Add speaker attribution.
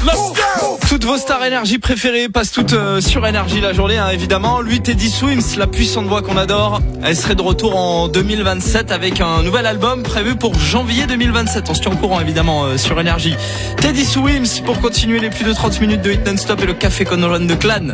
Speaker 1: Toutes vos stars énergie préférées passent toutes sur énergie la journée, hein, évidemment. Lui, Teddy Swims, la puissante voix qu'on adore, elle serait de retour en 2027 avec un nouvel album prévu pour janvier 2027. On se tient au courant évidemment sur énergie. Teddy Swims pour continuer les plus de 30 minutes de hit non-stop et le café Conneron de Clan.